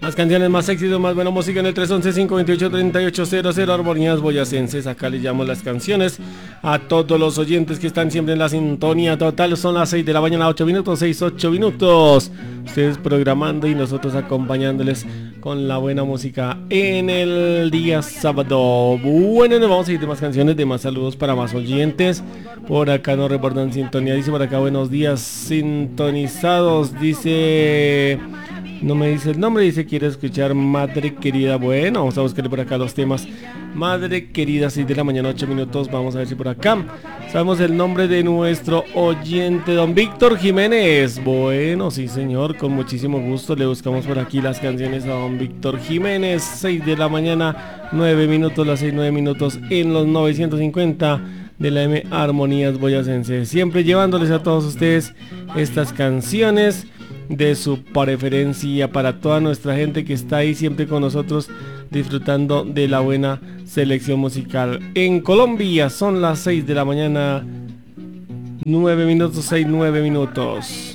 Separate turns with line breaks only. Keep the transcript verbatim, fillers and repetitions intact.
Las canciones más éxitos, más buena música en el tres once, cinco veintiocho, treinta y ocho cero cero, Armonías Boyacenses. Acá les llamo las canciones a todos los oyentes que están siempre en la sintonía total. Son las seis de la mañana, ocho minutos, seis, ocho minutos. Ustedes programando y nosotros acompañándoles con la buena música en el día sábado. Bueno, nos vamos a ir de más canciones, de más saludos para más oyentes. Por acá nos reportan sintonía, dice por acá buenos días sintonizados, dice... No me dice el nombre, dice quiere escuchar Madre Querida. Bueno, vamos a buscar por acá los temas. Madre Querida, seis de la mañana, ocho minutos. Vamos a ver si por acá sabemos el nombre de nuestro oyente, don Víctor Jiménez. Bueno, sí señor, con muchísimo gusto le buscamos por aquí las canciones a don Víctor Jiménez. seis de la mañana, nueve minutos, las seis, nueve minutos en los novecientos cincuenta de la M Armonías Boyacenses. Siempre llevándoles a todos ustedes estas canciones de su preferencia, para toda nuestra gente que está ahí siempre con nosotros disfrutando de la buena selección musical. En Colombia son las seis de la mañana, nueve minutos, seis, nueve minutos.